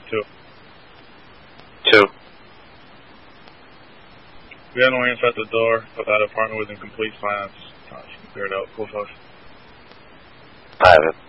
2. 2. We had no answer at the door, but that apartment was in complete silence. She cleared out. Full 5. I have it.